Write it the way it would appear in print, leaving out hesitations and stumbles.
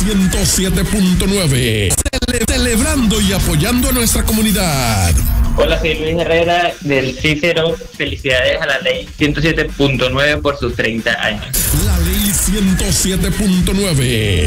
107.9. Celebrando y apoyando a nuestra comunidad. Hola, soy Luis Herrera del Cícero. Felicidades a la ley 107.9 por sus 30 años. La ley 107.9.